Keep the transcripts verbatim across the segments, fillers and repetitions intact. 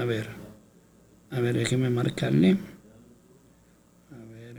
ver, a ver, déjeme marcarle. A ver.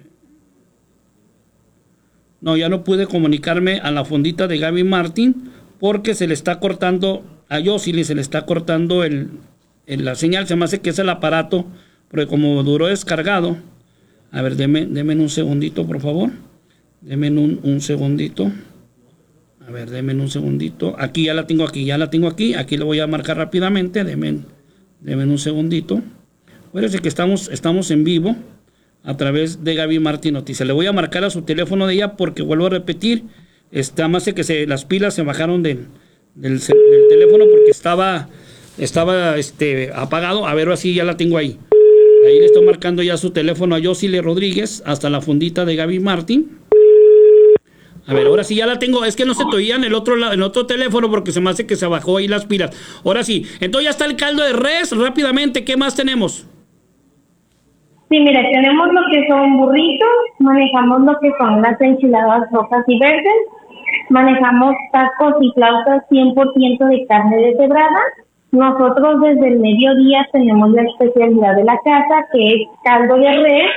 No, ya no pude comunicarme a la fondita de Gaby Martín porque se le está cortando, a Yosili se le está cortando el, el, la señal. Se me hace que es el aparato, porque como duró descargado. A ver, deme, deme un segundito, por favor. Deme un, un segundito. A ver, deme un segundito. Aquí ya la tengo aquí, ya la tengo aquí. Aquí lo voy a marcar rápidamente. Deme, deme un segundito. Acuérdense que estamos, estamos en vivo a través de Gaby Martín Noticias. Le voy a marcar a su teléfono de ella porque vuelvo a repetir. Está más de que se, las pilas se bajaron del, del, del teléfono porque estaba, estaba este, apagado. A ver, así ya la tengo ahí. Ahí le estoy marcando ya su teléfono a Yosili Rodríguez hasta la fundita de Gaby Martín. A ver, ahora sí ya la tengo. Es que no se te oía en el otro lado, en otro teléfono porque se me hace que se bajó ahí las pilas. Ahora sí. Entonces ya está el caldo de res. Rápidamente, ¿qué más tenemos? Sí, mira, tenemos lo que son burritos, manejamos lo que son las enchiladas rojas y verdes, manejamos tacos y flautas cien por ciento de carne deshebrada. Nosotros desde el mediodía tenemos la especialidad de la casa, que es caldo de res,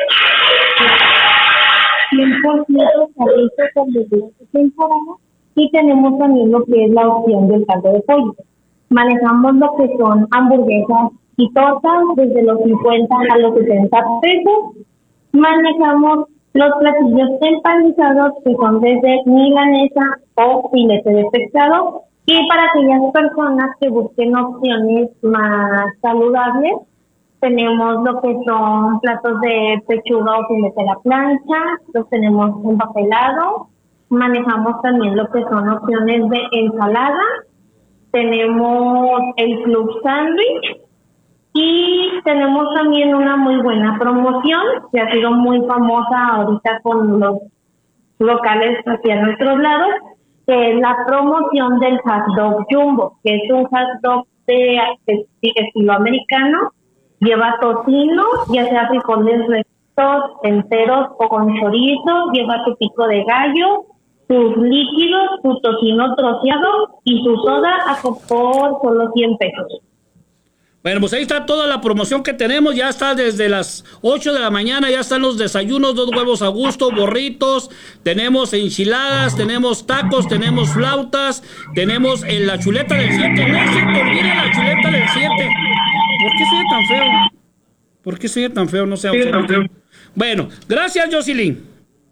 cien por ciento carrito con verduras de temporada, y tenemos también lo que es la opción del caldo de pollo. Manejamos lo que son hamburguesas y tortas desde los cincuenta a los setenta pesos. Manejamos los platillos empanizados que son desde milanesa o filete de pescado. Y para aquellas personas que busquen opciones más saludables, tenemos lo que son platos de pechuga o filete a la plancha, los tenemos empapelados. Manejamos también lo que son opciones de ensalada. Tenemos el club sándwich. Y tenemos también una muy buena promoción que ha sido muy famosa ahorita con los locales hacia nuestros lados, que es la promoción del hot dog jumbo, que es un hot dog de, de, de estilo americano. Lleva tocino, ya sea frijoles rectos, enteros o con chorizo, lleva tu pico de gallo, tus líquidos, tu tocino troceado y su soda a por solo cien pesos. Bueno, pues ahí está toda la promoción que tenemos. Ya está desde las ocho de la mañana, ya están los desayunos, dos huevos a gusto, burritos, tenemos enchiladas, tenemos tacos, tenemos flautas, tenemos en la chuleta del siete. No se te olvide la chuleta del siete. ¿Por qué sigue tan feo? ¿Por qué sigue tan feo? No sé. Bueno, gracias, Yosili.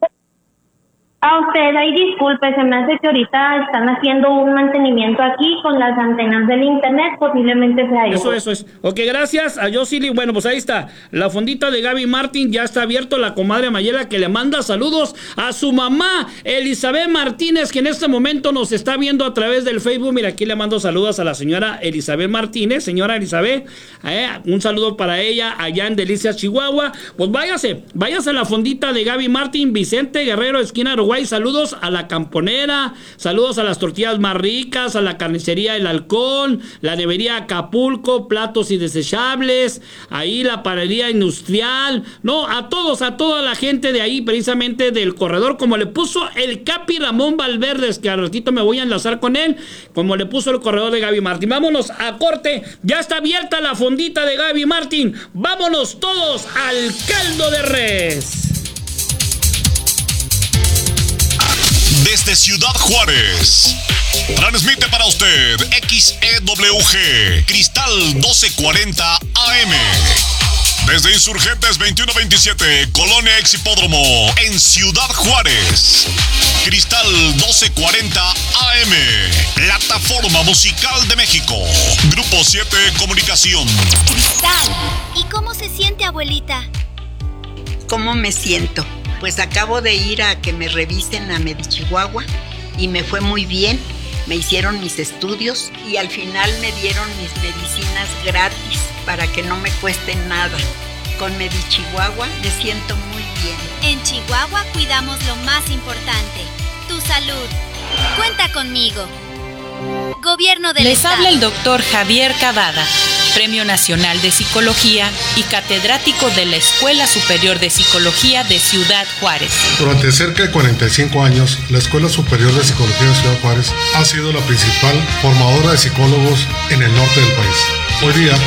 A usted, ahí disculpe, se me hace que ahorita están haciendo un mantenimiento aquí con las antenas del internet, posiblemente sea eso. Eso, eso es. Ok, gracias a Yosili. Bueno, pues ahí está. La fondita de Gaby Martín ya está abierto. La comadre Mayela que le manda saludos a su mamá, Elizabeth Martínez, que en este momento nos está viendo a través del Facebook. Mira, aquí le mando saludos a la señora Elizabeth Martínez. Señora Elizabeth, eh, un saludo para ella allá en Delicias, Chihuahua. Pues váyase, váyase a la fondita de Gaby Martín, Vicente Guerrero, esquina Uruguay. Saludos a la Camponera, saludos a las tortillas más ricas, a la carnicería El Halcón, la nevería Acapulco, platos y desechables, ahí la panadería industrial, no, a todos, a toda la gente de ahí, precisamente del corredor, como le puso el Capi Ramón Valverde, que al ratito me voy a enlazar con él, como le puso el corredor de Gaby Martín. Vámonos a corte, ya está abierta la fondita de Gaby Martín, vámonos todos al caldo de res. Desde Ciudad Juárez, transmite para usted X E W G, Cristal doce cuarenta A M. Desde Insurgentes veintiuno veintisiete, Colonia Ex Hipódromo, en Ciudad Juárez. Cristal doce cuarenta A M, Plataforma Musical de México. Grupo siete Comunicación. Cristal, ¿y cómo se siente, abuelita? ¿Cómo me siento? Pues acabo de ir a que me revisen a Medichihuahua y me fue muy bien. Me hicieron mis estudios y al final me dieron mis medicinas gratis para que no me cuesten nada. Con Medichihuahua me siento muy bien. En Chihuahua cuidamos lo más importante, tu salud. Cuenta conmigo. Gobierno del Les Estado. habla el doctor Javier Cavada, Premio Nacional de Psicología y catedrático de la Escuela Superior de Psicología de Ciudad Juárez. Durante cerca de cuarenta y cinco años, la Escuela Superior de Psicología de Ciudad Juárez ha sido la principal formadora de psicólogos en el norte del país. Hoy día